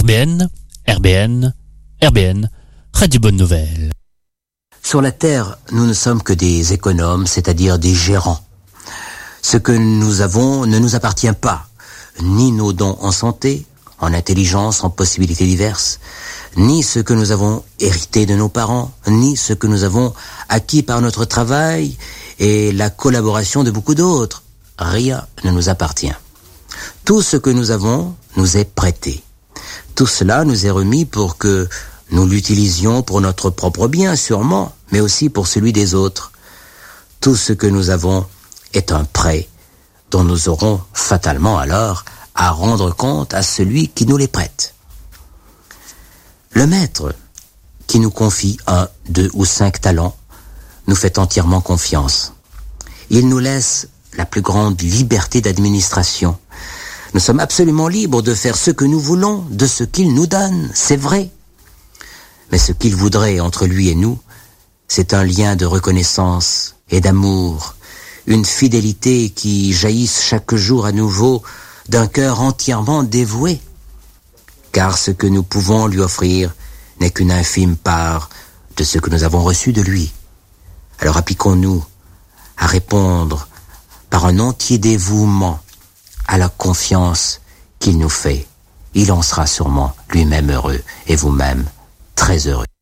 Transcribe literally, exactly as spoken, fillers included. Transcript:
B N, R B N, R B N, Radio Bonne Nouvelle. Sur la Terre, nous ne sommes que des économes, c'est-à-dire des gérants. Ce que nous avons ne nous appartient pas, ni nos dons en santé, en intelligence, en possibilités diverses, ni ce que nous avons hérité de nos parents, ni ce que nous avons acquis par notre travail et la collaboration de beaucoup d'autres. Rien ne nous appartient. Tout ce que nous avons nous est prêté. Tout cela nous est remis pour que nous l'utilisions pour notre propre bien, sûrement, mais aussi pour celui des autres. Tout ce que nous avons est un prêt dont nous aurons fatalement alors à rendre compte à celui qui nous les prête. Le maître, qui nous confie un, deux ou cinq talents, nous fait entièrement confiance. Il nous laisse la plus grande liberté d'administration. Nous sommes absolument libres de faire ce que nous voulons de ce qu'il nous donne, c'est vrai. Mais ce qu'il voudrait entre lui et nous, c'est un lien de reconnaissance et d'amour, une fidélité qui jaillisse chaque jour à nouveau d'un cœur entièrement dévoué. Car ce que nous pouvons lui offrir n'est qu'une infime part de ce que nous avons reçu de lui. Alors appliquons-nous à répondre par un entier dévouement à la confiance qu'il nous fait. Il en sera sûrement lui-même heureux et vous-même très heureux.